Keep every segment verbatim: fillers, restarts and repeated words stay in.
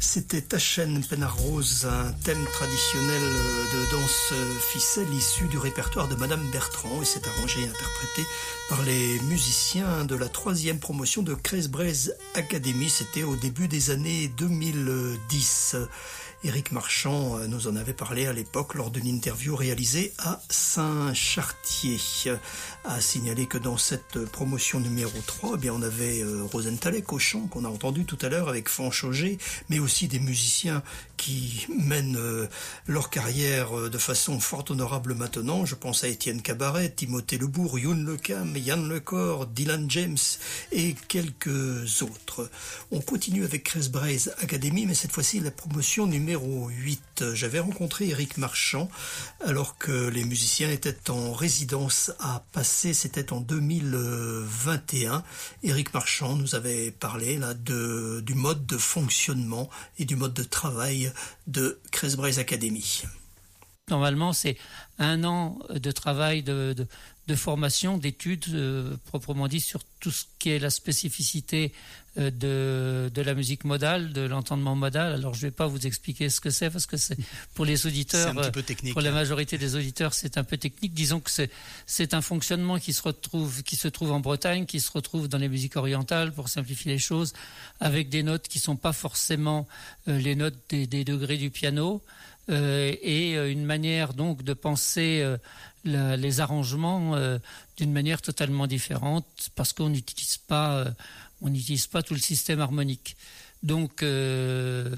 C'était Tachen Penarose, un thème traditionnel de danse ficelle issu du répertoire de Madame Bertrand, et c'est arrangé et interprété par les musiciens de la troisième promotion de Crèze-Braise Academy. C'était au début des années deux mille dix. Éric Marchand nous en avait parlé à l'époque lors d'une interview réalisée à Saint-Chartier. À signaler que dans cette promotion numéro trois, eh bien, on avait euh, Rosenthal au chant qu'on a entendu tout à l'heure avec Fanch Auger, mais aussi des musiciens qui mènent euh, leur carrière euh, de façon fort honorable maintenant. Je pense à Étienne Cabaret, Timothée Lebourg, Youn Lecam, Yann Lecor, Dylan James et quelques autres. On continue avec Crèze-Braise Academy, mais cette fois-ci la promotion numéro huit. J'avais rencontré Éric Marchand alors que les musiciens étaient en résidence à Passé, c'était en deux mille vingt et un. Éric Marchand nous avait parlé là de, du mode de fonctionnement et du mode de travail de Crèze-Braise Academy. Normalement, c'est un an de travail, de, de, de formation, d'études, euh, proprement dit, sur tout ce qui est la spécificité euh, de, de la musique modale, de l'entendement modal. Alors, je ne vais pas vous expliquer ce que c'est, parce que c'est pour les auditeurs, c'est un petit peu technique, pour la hein. majorité des auditeurs, c'est un peu technique. Disons que c'est, c'est un fonctionnement qui se retrouve, qui se trouve en Bretagne, qui se retrouve dans les musiques orientales, pour simplifier les choses, avec des notes qui ne sont pas forcément euh, les notes des, des degrés du piano. Euh, et euh, une manière donc de penser euh, la, les arrangements euh, d'une manière totalement différente, parce qu'on n'utilise pas, euh, on n'utilise pas tout le système harmonique. Donc, euh,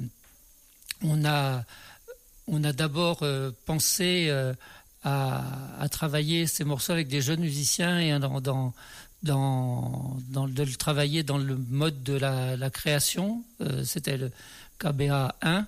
on a, on a d'abord euh, pensé euh, à, à travailler ces morceaux avec des jeunes musiciens et dans, dans, dans, dans de le travailler dans le mode de la, la création. Euh, c'était le K B A un.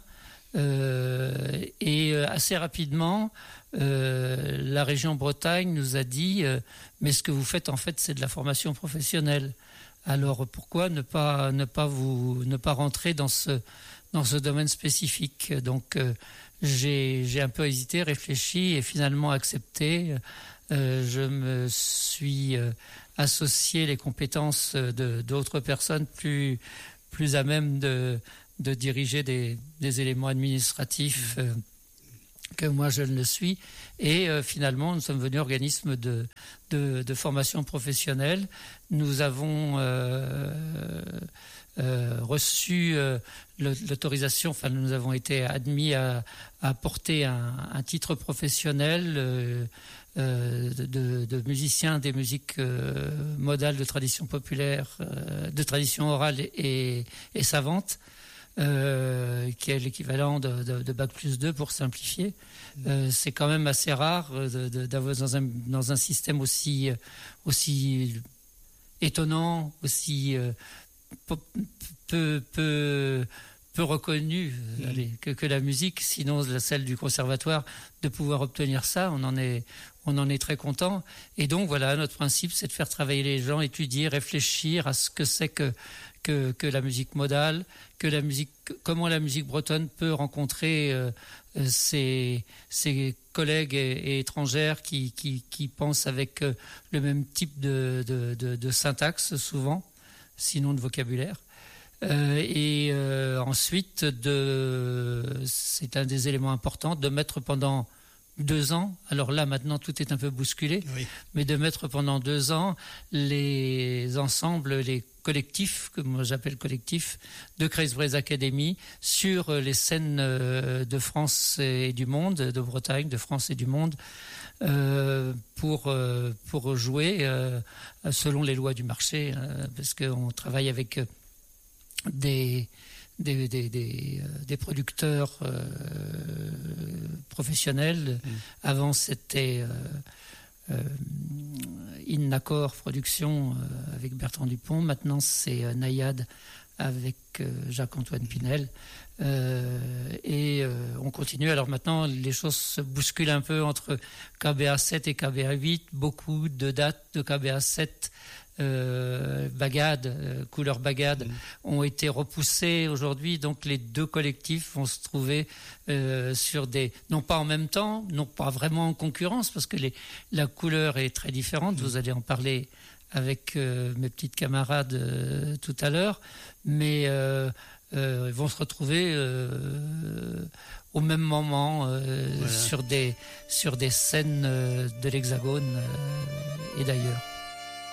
Euh, et assez rapidement, euh, la région Bretagne nous a dit euh, mais ce que vous faites en fait c'est de la formation professionnelle. Alors pourquoi ne pas ne pas vous ne pas rentrer dans ce dans ce domaine spécifique. Donc euh, j'ai j'ai un peu hésité, réfléchi et finalement accepté. Euh, je me suis euh, associé les compétences de d'autres personnes plus plus à même de de diriger des, des éléments administratifs euh, que moi je ne le suis. Et euh, finalement, nous sommes venus organisme de, de, de formation professionnelle. Nous avons euh, euh, reçu euh, l'autorisation, enfin nous avons été admis à, à porter un, un titre professionnel euh, euh, de, de musicien des musiques euh, modales de tradition populaire, euh, de tradition orale et, et savante. Euh, qui est l'équivalent de, de, de bac plus deux pour simplifier. Euh, c'est quand même assez rare de, de, d'avoir dans un, dans un système aussi, aussi étonnant, aussi euh, peu, peu, peu, peu reconnu mmh. allez, que, que la musique, sinon celle du conservatoire, de pouvoir obtenir ça. On en est, on en est très content. Et donc voilà, notre principe, c'est de faire travailler les gens, étudier, réfléchir à ce que c'est que Que, que la musique modale, que la musique, comment la musique bretonne peut rencontrer euh, ses, ses collègues et, et étrangères qui, qui, qui pensent avec euh, le même type de, de, de, de syntaxe souvent, sinon de vocabulaire. Euh, et euh, ensuite, de, c'est un des éléments importants, de mettre pendant deux ans, alors là maintenant tout est un peu bousculé, oui. mais de mettre pendant deux ans les ensembles, les collectifs, que moi j'appelle collectifs, de Crèze-Braise Academy sur les scènes de France et du monde, de Bretagne, de France et du monde, euh, pour, euh, pour jouer euh, selon les lois du marché, euh, parce qu'on travaille avec des... Des, des, des, des producteurs euh, professionnels. Mmh. Avant, c'était euh, euh, Innacor Production euh, avec Bertrand Dupont. Maintenant, c'est euh, Nayad avec euh, Jacques-Antoine Pinel. Euh, et euh, on continue. Alors maintenant, les choses se bousculent un peu entre K B A sept et K B A huit. Beaucoup de dates de K B A sept Euh, Bagad, euh, couleur Bagad, mmh. ont été repoussés aujourd'hui. Donc les deux collectifs vont se trouver euh, sur des, non pas en même temps, non pas vraiment en concurrence, parce que les, la couleur est très différente. Mmh. Vous allez en parler avec euh, mes petites camarades euh, tout à l'heure, mais euh, euh, vont se retrouver euh, au même moment euh, voilà. sur des sur des scènes euh, de l'Hexagone euh, et d'ailleurs.